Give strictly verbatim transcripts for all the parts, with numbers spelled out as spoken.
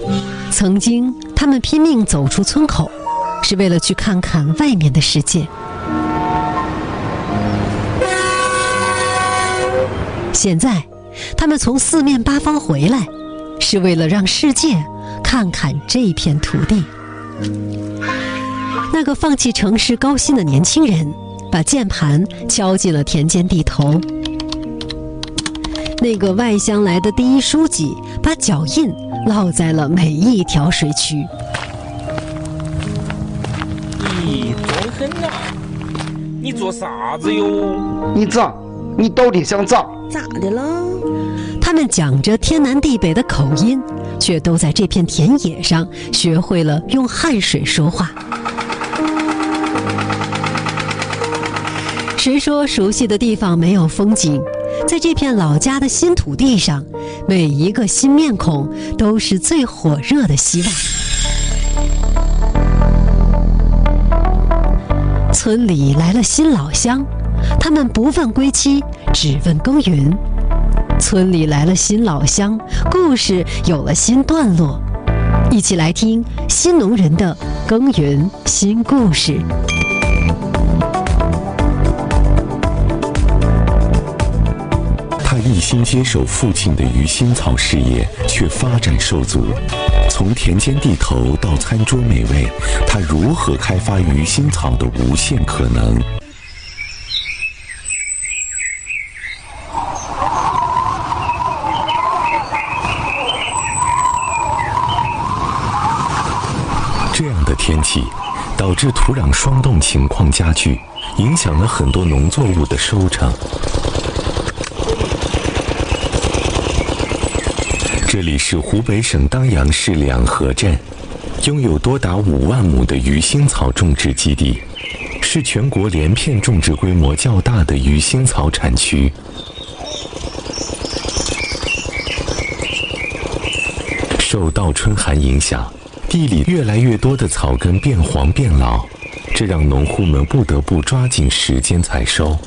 曾经，他们拼命走出村口，是为了去看看外面的世界。现在，他们从四面八方回来，是为了让世界看看这片土地。那个放弃城市高薪的年轻人，把键盘敲进了田间地头。那个外乡来的第一书记，把脚印烙在了每一条水渠。 你装狠啊！你做啥子哟？ 你咋？你到底想咋？ 咋的了？ 他们讲着天南地北的口音，却都在这片田野上学会了用汉水说话。谁说熟悉的地方没有风景？在这片老家的新土地上，每一个新面孔都是最火热的希望。村里来了新老乡，他们不问归期，只问耕耘。村里来了新老乡，故事有了新段落。一起来听新农人的耕耘新故事。 他一心接手父亲的鱼腥草事业，却发展受阻。从田间地头到餐桌美味，他如何开发鱼腥草的无限可能？这样的天气导致土壤霜冻情况加剧，影响了很多农作物的收成。这里是湖北省当阳市两河镇，拥有多达五万亩的鱼腥草种植基地，是全国连片种植规模较大的鱼腥草产区。受倒春寒影响，地里越来越多的草根变黄变老，这让农户们不得不抓紧时间采收。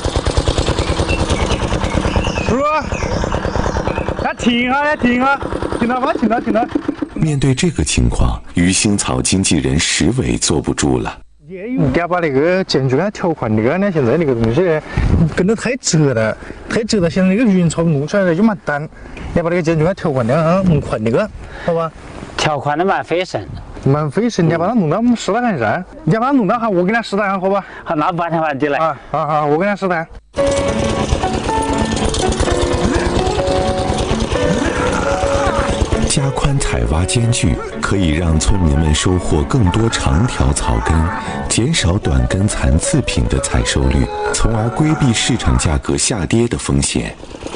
叔，来停啊！来停啊！停了吗？停了，停了。 面对这个情况，鱼腥草经纪人石伟坐不住了。 你要把那个建筑安条款那个呢，现在那个东西跟得太折了，太折了。现在那个鱼腥草弄出来了就蛮单，你要把那个建筑安条款那样弄宽那个，好吧？ 条款的蛮费神， 蛮费神，你要把它弄到实打干啥？你要把它弄到哈，我给他实打干，好吧？ 好，那半天半地来。 啊啊好，我给他实打。 加宽采挖间距，可以让村民们收获更多长条草根，减少短根残次品的采收率，从而规避市场价格下跌的风险。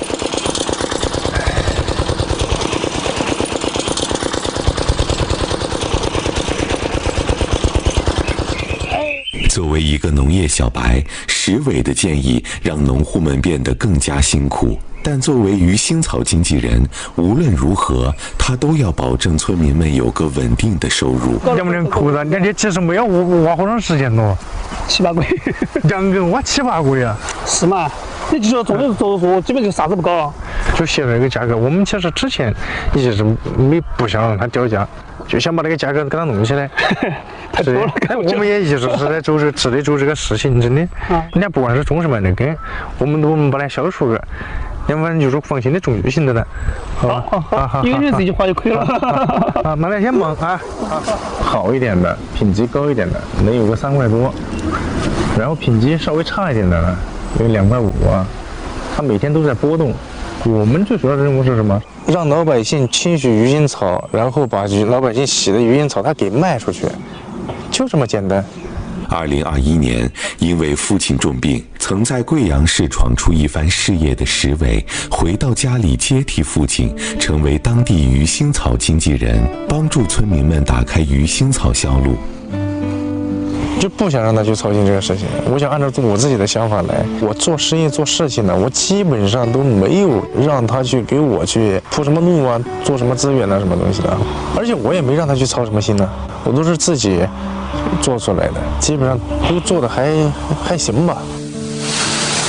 作为一个农业小白，石伟的建议让农户们变得更加辛苦。但作为鱼腥草经纪人，无论如何，他都要保证村民们有个稳定的收入。 两不能扣人，人家其实没有挖好长时间了， 七八个月， 两个挖七八个月， 是嘛？你就说种的做说，基本就啥子不搞， 就现在这个价格，我们其实之前一直没不想让它掉价，就想把那个价格给它弄起来。 太多了， 我们也一直是在做这致力做这个事情，真的。人家不管是种什么样的根，我们都能把它销出去。要不然就是放心的种就行了的，好吧？ 好好，一个人这句话就可以了。 啊，慢慢先忙啊。好一点的，品级高一点的，能有个三块多，然后品级稍微差一点的呢，有两块五啊。它每天都在波动。我们最主要的任务是什么？让老百姓清洗鱼腥草，然后把老百姓洗的鱼腥草它给卖出去，就这么简单。 二零二一年，因为父亲重病，曾在贵阳市闯出一番事业的石伟，回到家里接替父亲，成为当地鱼腥草经纪人，帮助村民们打开鱼腥草销路。 就不想让他去操心这个事情，我想按照我自己的想法来。我做生意做事情呢，我基本上都没有让他去给我去铺什么路啊，做什么资源啊，什么东西的，而且我也没让他去操什么心呢，我都是自己做出来的，基本上都做的还还行吧。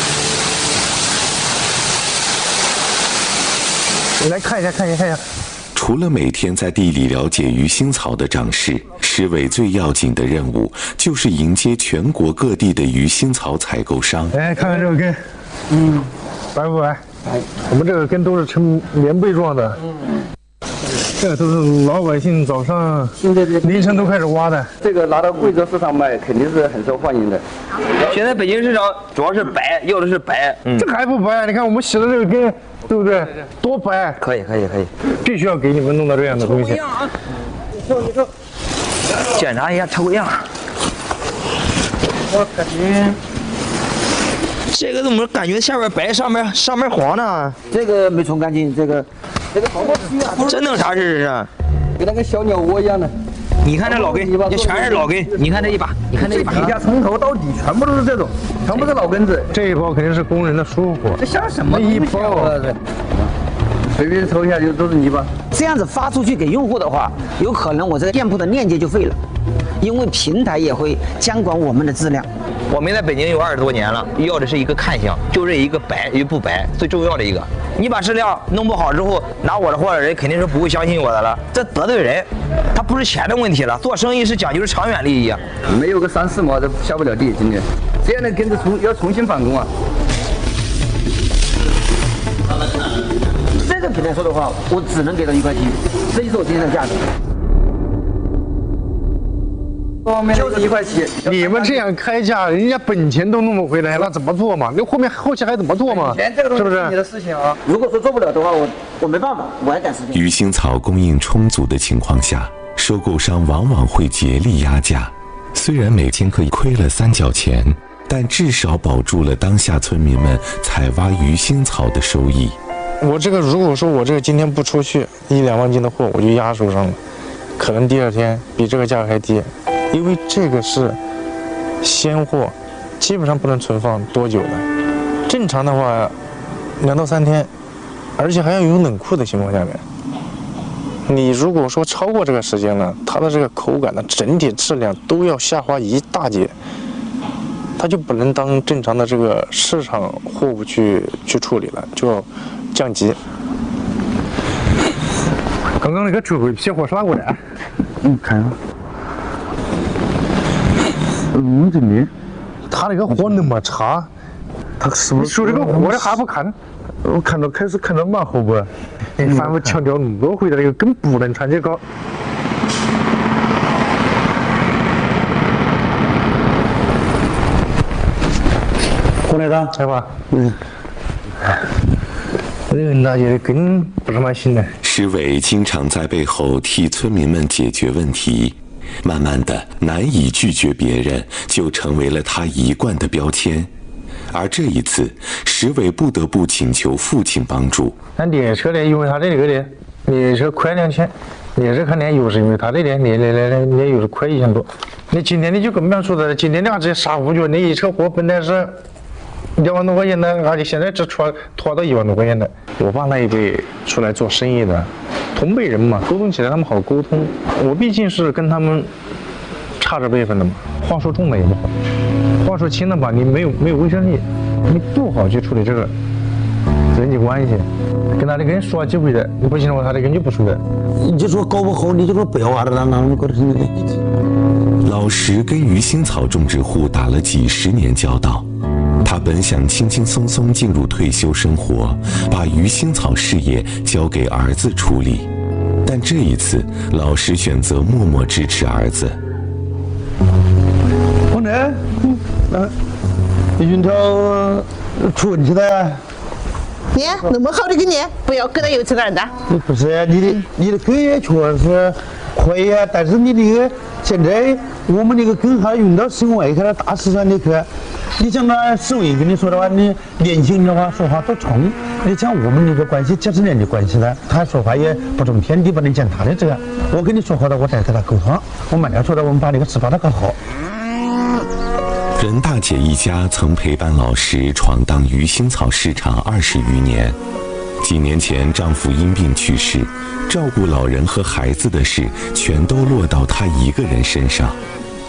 你来看一下，看一下，看一下。 除了每天在地里了解鱼腥草的长势，石伟最要紧的任务就是迎接全国各地的鱼腥草采购商。 来看看这个根，嗯，白不白？白。我们这个根都是成棉被状的，嗯，这都是老百姓早上凌晨都开始挖的。 这个拿到贵州市场卖，肯定是很受欢迎的。 现在北京市场主要是白，要的是白。 嗯，这还不白？你看我们洗的这个根，对不对？多白！ 可以，可以，可以， 必须要给你们弄到这样的东西。 检查一下，抽个样。我感觉这个怎么感觉下边白，上面上面黄呢？ 这个没冲干净，这个这个好过去啊！ 这弄啥事啊？ 跟那个小鸟窝一样的。 你看这老根，这全是老根。你看这一把，你看这一把， 底下从头到底全部都是这种，全部是老根子。 这一包肯定是工人的舒服。 这像什么一包啊？这随便抽一下就都是泥巴。 这样子发出去给用户的话，有可能我这个店铺的链接就废了，因为平台也会监管我们的质量。 我们在北京有二十多年了，要的是一个看相，就这一个白与不白，最重要的一个。你把质量弄不好之后，拿我的货的人肯定是不会相信我的了，这得罪人。他不是钱的问题了，做生意是讲究长远利益啊。 没有个三四毛都下不了地，今天这样的根子重要重新返工啊。 这个平台说的话，我只能给到一块七，这就是我今天的价值。 就是一块七， 你们这样开价，人家本钱都弄不回来，那怎么做嘛？你后面后期还怎么做嘛？ 是不是你的事情啊？如果说做不了的话，我我没办法，我还赶时间。 鱼腥草供应充足的情况下，收购商往往会竭力压价。虽然每千克亏了三角钱，但至少保住了当下村民们采挖鱼腥草的收益。 我这个如果说我这个今天不出去一两万斤的货，我就压手上了，可能第二天比这个价格还低。因为这个是鲜货，基本上不能存放多久的。正常的话，两到三天，而且还要有冷库的情况下面。你如果说超过这个时间了，它的这个口感的整体质量都要下滑一大截，它就不能当正常的这个市场货物去去处理了，就要降级。刚刚那个追尾批货是哪个的？ 嗯，看啊。嗯，这里， 他那个货那么差， 他是不是说这个货的还不看？ 我看到开始看到蛮后不？ 你反复强调那么多回的那个根不能穿起高。 过来的， 来吧。 嗯。 这个那些根不是蛮新的。 石伟经常在背后替村民们解决问题。慢慢的，难以拒绝别人就成为了他一贯的标签。而这一次，石伟不得不请求父亲帮助。 咱列车呢，因为他这个的列车快两千，列车看点油是因为他这点列列列列油是快一千多。你今天你就根本说的，今天两这杀五角，那一车货本来是两万多块钱的，而且现在只拖拖到一万多块钱的。我爸那一辈出来做生意的。同辈人嘛，沟通起来他们好沟通。我毕竟是跟他们差着辈分的嘛，话说重了也不好，话说轻了吧，你没有没有威慑力，你不好去处理这个人际关系。跟他的人说几回的，你不行的话，他的人就不熟的。 你就说搞不好，你就说不要啊，那那搞的是那个。 老石跟鱼腥草种植户打了几十年交道。他本想轻轻松松进入退休生活，把鱼腥草事业交给儿子处理，但这一次，老石选择默默支持儿子。 王晨，嗯，那云条出问题了。 你那么好的给你，不要给他又吃点的。 不是你的，你的根也确实可以啊，但是你这个现在我们这个根还用到省外去了大四川的去。你像那市委跟你说的话，你年轻人的话说话多冲。你像我们那个关系几十年的关系了，他说话也不中天地，不能讲他的这个。我跟你说好了，我再跟他沟通。我慢点说的，我们把那个事把它搞好。 任大姐一家曾陪伴老石闯荡鱼腥草市场二十余年。几年前，丈夫因病去世，照顾老人和孩子的事全都落到她一个人身上。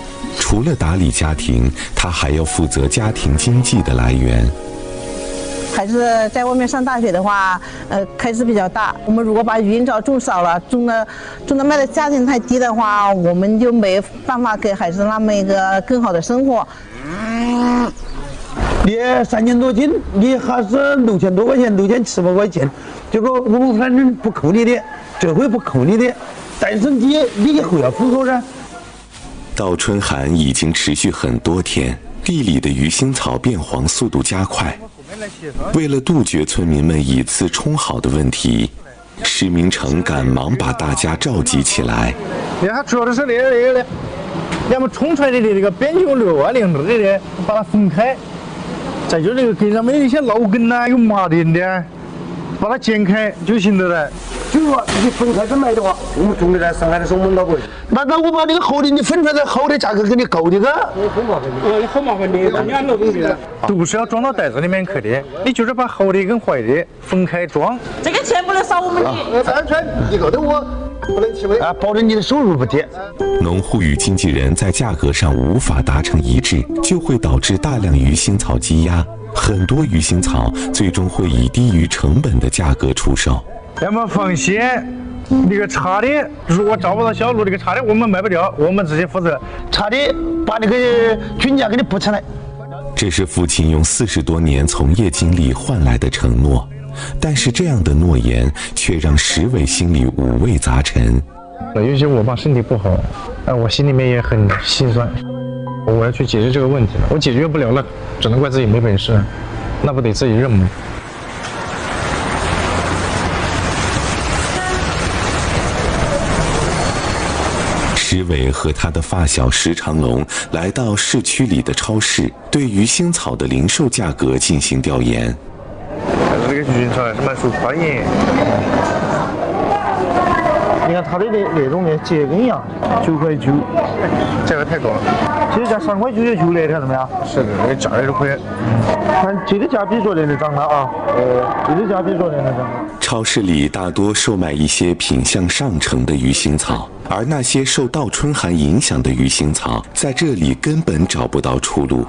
除了打理家庭，她还要负责家庭经济的来源。 孩子在外面上大学的话，呃，开支比较大。我们如果把鱼腥草种少了，种的种的卖的价钱太低的话，我们就没办法给孩子那么一个更好的生活。 嗯，你三千多斤，你还是六千多块钱，六千七百块钱，结果我们反正不扣你的，这回不扣你的，但是你你以后要付口噻。 倒春寒已经持续很多天，地里的鱼腥草变黄速度加快。为了杜绝村民们以次充好的问题，施明成赶忙把大家召集起来。 你看，主要的是那个那个的，要么冲出来的那个边有六啊零的的，把它分开。再就那个根上面有一些老根呐、有麻点的，把它剪开就行了嘞。 就是说你分开种来的话，我们种的在上海的时候我们老贵。那那我把那个好的你分出来，好的价格给你够的个。 很麻烦的，呃，很麻烦的，人家那东西呢， 都是要装到袋子里面去的。你就是把好的跟坏的分开装。 这个钱不能少我们的。 安全一个都我不能欺负啊，保证你的收入不低。 农户与经纪人在价格上无法达成一致，就会导致大量鱼腥草积压，很多鱼腥草最终会以低于成本的价格出售。 要么放心，那个差的如果找不到销路，那个差的我们卖不掉，我们自己负责。 差的把那个均价给你补起来。 这是父亲用四十多年从业经历换来的承诺，但是这样的诺言却让石伟心里五味杂陈。 尤其我爸身体不好，哎，我心里面也很心酸。我要去解决这个问题了，我解决不了了，只能怪自己没本事，那不得自己认吗？ 石伟和他的发小石长龙来到市区里的超市，对鱼腥草的零售价格进行调研。 这个鱼腥草还是蛮受欢迎。 你看它的那那种的桔梗样，九块九， 价格太高了。 其实价三块九就九的，看到没有？ 是的，那个价也是贵。 看这个价比昨天的涨了啊，呃，这个价比昨天的涨了。 超市里大多售卖一些品相上乘的鱼腥草，而那些受倒春寒影响的鱼腥草，在这里根本找不到出路。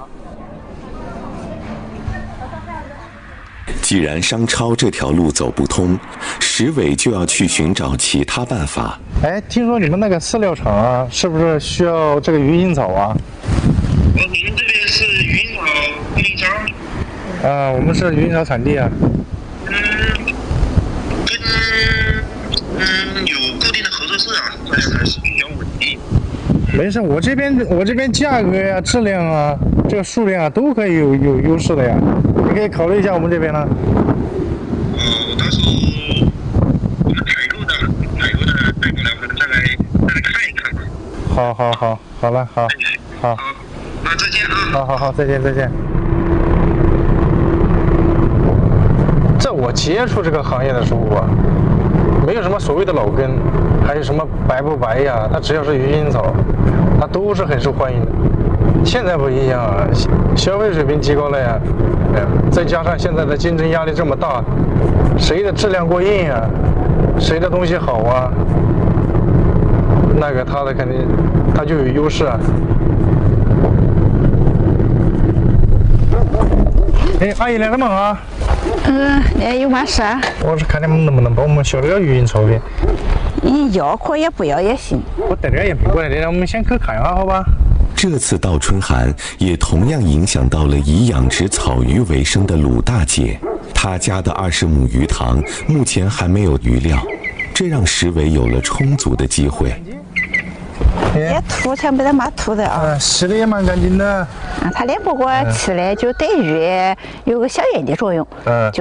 既然商超这条路走不通，石伟就要去寻找其他办法。 哎，听说你们那个饲料厂啊，是不是需要这个鱼腥草啊？ 我们这边是鱼腥草供应商。 啊，我们是鱼腥草产地啊。 嗯，跟嗯有固定的合作社啊，但是还是比较稳定。 没事，我这边我这边价格呀、质量啊、这个数量啊都可以有有优势的呀。你可以考虑一下我们这边呢。 呃，我到时候我们采购的采购的带过来，我们再来再来看一看吧。 好好好，好了，好，好， 好，那再见啊。 好好好，再见再见。在我接触这个行业的时候啊，没有什么所谓的老根，还有什么白不白呀，它只要是鱼腥草，它都是很受欢迎的。现在不一样啊，消费水平提高了呀，嗯，再加上现在的竞争压力这么大，谁的质量过硬啊，谁的东西好啊，那个他的肯定他就有优势啊。哎，阿姨来了吗啊？ 嗯，那有嘛事啊？ 我是看你们能不能帮我们销这个鱼腥草的。 嗯，要可以，不要也行。 我带点也没过来的，让我们先去看一下，好吧？ 这次倒春寒也同样影响到了以养殖草鱼为生的鲁大姐，她家的二十亩鱼塘目前还没有鱼料，这让石伟有了充足的机会。 也吐才没得嘛吐的啊， 洗的也蛮干净的。 啊，它那不过吃的就等于有个消炎的作用。 嗯。